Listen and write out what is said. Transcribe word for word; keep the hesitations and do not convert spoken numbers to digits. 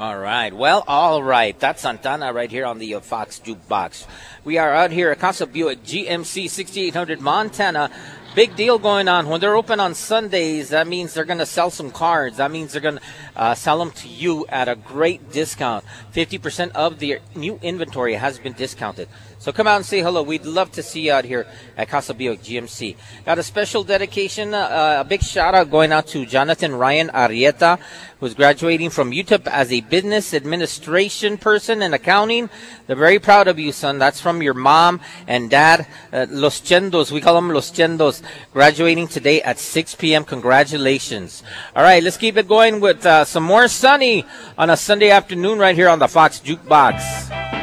All right. Well, all right. That's Santana right here on the uh, Fox Jukebox. We are out here at Casa Buick G M C sixty-eight hundred Montana. Big deal going on. When they're open on Sundays, that means they're going to sell some cars. That means they're going to uh, sell them to you at a great discount. fifty percent of the new inventory has been discounted. So come out and say hello. We'd love to see you out here at Casa Buick G M C. Got a special dedication, uh, a big shout out going out to Jonathan Ryan Arrieta, who's graduating from U T E P as a business administration person in accounting. They're very proud of you, son. That's from your mom and dad, uh, Los Chendos. We call them Los Chendos, graduating today at six p.m. Congratulations. All right, let's keep it going with uh, some more Sunny on a Sunday afternoon right here on the Fox Jukebox.